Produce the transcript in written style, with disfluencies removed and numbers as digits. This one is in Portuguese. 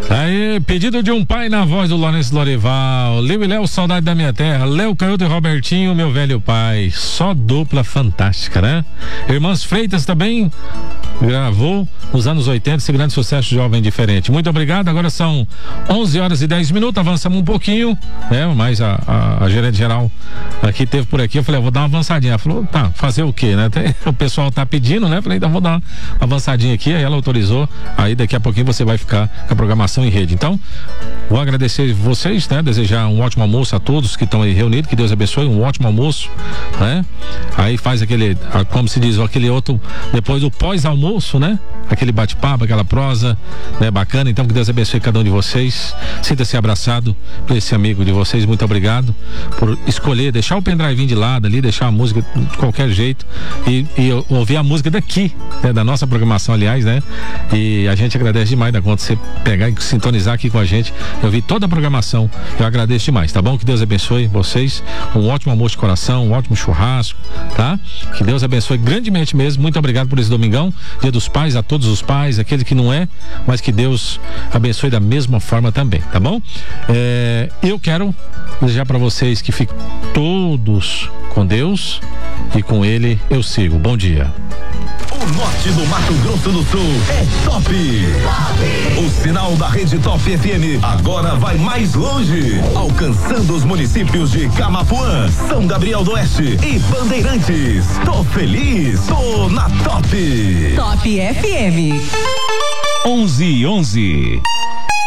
Aí, pedido de um pai na voz do Lourenço Lorival. Léo e Léo, saudade da minha terra. Léo Canhoto e Robertinho, meu velho pai. Só dupla fantástica, né? Irmãs Freitas também gravou nos anos 80 esse grande sucesso Jovem Diferente. Muito obrigado. Agora são 11h10. Avançamos um pouquinho, né? Mas a gerente geral aqui teve por aqui. Eu falei, eu vou dar uma avançadinha. Ela falou, tá, fazer o quê, né? O pessoal tá pedindo, né? Eu falei, então vou dar uma avançadinha aqui. Aí ela autorizou. Aí daqui a pouquinho você vai ficar com a programação em rede. Então, vou agradecer vocês, né? Desejar um ótimo almoço a todos que estão aí reunidos, que Deus abençoe, um ótimo almoço, né? Aí faz aquele, como se diz, aquele outro, depois do pós-almoço, né? Aquele bate-papo, aquela prosa, né? Bacana. Então, que Deus abençoe cada um de vocês. Sinta-se abraçado por esse amigo de vocês. Muito obrigado por escolher, deixar o pendrive de lado ali, deixar a música de qualquer jeito e ouvir a música daqui, né? Da nossa programação, aliás, né? E a gente agradece demais da conta você pegar e sintonizar aqui com a gente. Eu vi toda a programação, eu agradeço demais, tá bom? Que Deus abençoe vocês, um ótimo almoço de coração, um ótimo churrasco, tá? Que Deus abençoe grandemente mesmo. Muito obrigado por esse domingão, Dia dos Pais, a todos os pais, aquele que não é, mas que Deus abençoe da mesma forma também, tá bom? Eu quero desejar para vocês que fiquem todos com Deus e com Ele eu sigo. Bom dia. O norte do Mato Grosso do Sul é top. O sinal da Rede Top FM agora vai mais longe, alcançando os municípios de Camapuã, São Gabriel do Oeste e Bandeirantes. Tô feliz, tô na Top. Top FM. 11:11.